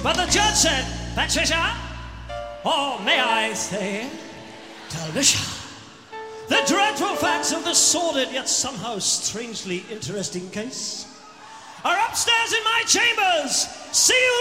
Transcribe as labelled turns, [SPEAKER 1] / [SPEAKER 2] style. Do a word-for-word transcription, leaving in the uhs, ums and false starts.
[SPEAKER 1] But the judge said, Patricia, or may I say, Delicious, the dreadful facts of this sordid yet somehow strangely interesting case are upstairs in my chambers. See you